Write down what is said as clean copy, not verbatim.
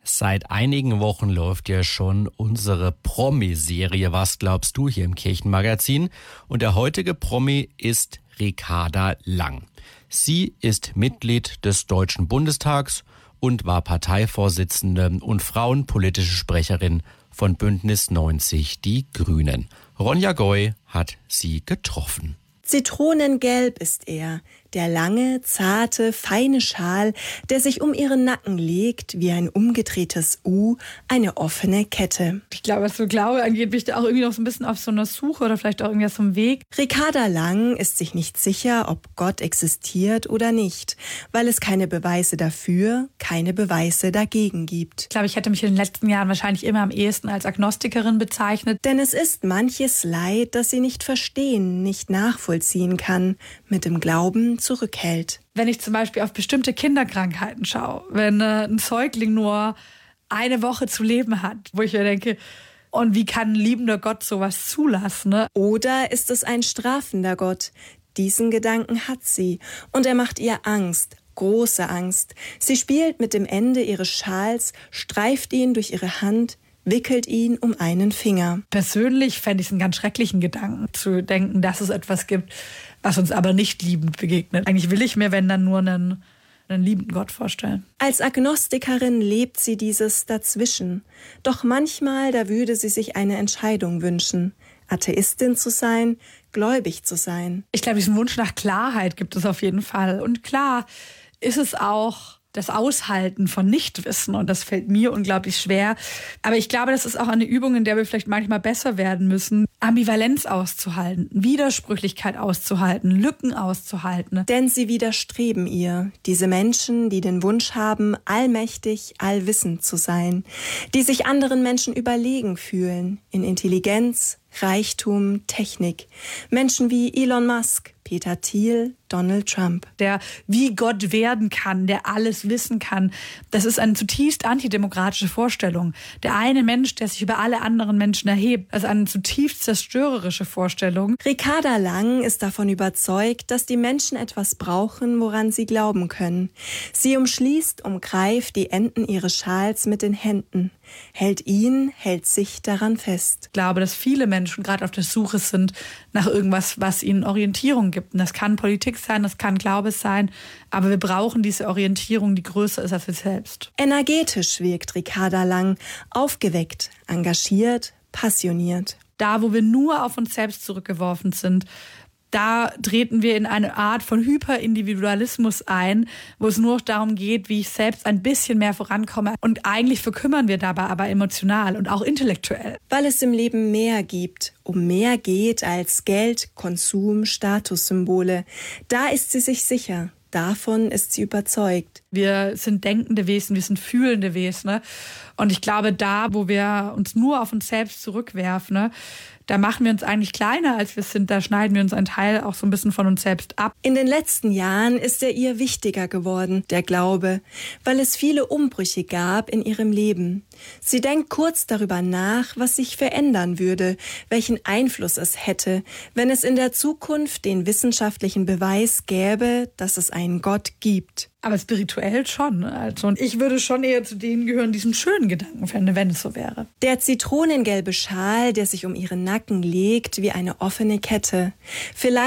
Seit einigen Wochen läuft ja schon unsere Promi-Serie Was glaubst du hier im Kirchenmagazin. Und der heutige Promi ist Ricarda Lang. Sie ist Mitglied des Deutschen Bundestags und war Parteivorsitzende und frauenpolitische Sprecherin von Bündnis 90 Die Grünen. Ronja Goy hat sie getroffen. Zitronengelb ist er, der lange, zarte, feine Schal, der sich um ihren Nacken legt, wie ein umgedrehtes U, eine offene Kette. Ich glaube, was so Glaube angeht, bin ich da auch irgendwie noch so ein bisschen auf so einer Suche oder vielleicht auch irgendwie auf so einem Weg. Ricarda Lang ist sich nicht sicher, ob Gott existiert oder nicht, weil es keine Beweise dafür, keine Beweise dagegen gibt. Ich glaube, ich hätte mich in den letzten Jahren wahrscheinlich immer am ehesten als Agnostikerin bezeichnet. Denn es ist manches Leid, das sie nicht verstehen, nicht nachvollziehen kann, mit dem Glauben zurückhält. Wenn ich zum Beispiel auf bestimmte Kinderkrankheiten schaue, wenn ein Säugling nur eine Woche zu leben hat, wo ich mir denke, und wie kann ein liebender Gott sowas zulassen? Ne? Oder ist es ein strafender Gott? Diesen Gedanken hat sie und er macht ihr Angst. Große Angst. Sie spielt mit dem Ende ihres Schals, streift ihn durch ihre Hand, wickelt ihn um einen Finger. Persönlich fände ich es einen ganz schrecklichen Gedanken, zu denken, dass es etwas gibt, was uns aber nicht liebend begegnet. Eigentlich will ich mir, wenn dann nur einen liebenden Gott vorstellen. Als Agnostikerin lebt sie dieses Dazwischen. Doch manchmal, da würde sie sich eine Entscheidung wünschen. Atheistin zu sein, gläubig zu sein. Ich glaube, diesen Wunsch nach Klarheit gibt es auf jeden Fall. Und klar ist es auch das Aushalten von Nichtwissen. Und das fällt mir unglaublich schwer. Aber ich glaube, das ist auch eine Übung, in der wir vielleicht manchmal besser werden müssen, Ambivalenz auszuhalten, Widersprüchlichkeit auszuhalten, Lücken auszuhalten. Denn sie widerstreben ihr, diese Menschen, die den Wunsch haben, allmächtig, allwissend zu sein, die sich anderen Menschen überlegen fühlen, in Intelligenz, Reichtum, Technik. Menschen wie Elon Musk, Peter Thiel, Donald Trump. Der wie Gott werden kann, der alles wissen kann. Das ist eine zutiefst antidemokratische Vorstellung. Der eine Mensch, der sich über alle anderen Menschen erhebt, also eine zutiefst zerstörerische Vorstellung. Ricarda Lang ist davon überzeugt, dass die Menschen etwas brauchen, woran sie glauben können. Sie umgreift die Enden ihres Schals mit den Händen, hält sich daran fest. Ich glaube, dass viele Menschen gerade auf der Suche sind nach irgendwas, was ihnen Orientierung gibt. Und das kann Politik sein, das kann Glaube sein, aber wir brauchen diese Orientierung, die größer ist als wir selbst. Energetisch wirkt Ricarda Lang, aufgeweckt, engagiert, passioniert. Da, wo wir nur auf uns selbst zurückgeworfen sind, da treten wir in eine Art von Hyperindividualismus ein, wo es nur darum geht, wie ich selbst ein bisschen mehr vorankomme. Und eigentlich verkümmern wir dabei aber emotional und auch intellektuell. Weil es im Leben mehr gibt, um mehr geht als Geld, Konsum, Statussymbole. Da ist sie sich sicher. Davon ist sie überzeugt. Wir sind denkende Wesen, wir sind fühlende Wesen. Ne? Und ich glaube, da, wo wir uns nur auf uns selbst zurückwerfen, ne, da machen wir uns eigentlich kleiner, als wir sind. Da schneiden wir uns einen Teil auch so ein bisschen von uns selbst ab. In den letzten Jahren ist er ihr wichtiger geworden, der Glaube, weil es viele Umbrüche gab in ihrem Leben. Sie denkt kurz darüber nach, was sich verändern würde, welchen Einfluss es hätte, wenn es in der Zukunft den wissenschaftlichen Beweis gäbe, dass es einen Gott gibt. Aber spirituell schon. Also, und ich würde schon eher zu denen gehören, die diesen schönen Gedanken fände, wenn es so wäre. Der zitronengelbe Schal, der sich um ihren Nacken legt wie eine offene Kette. Vielleicht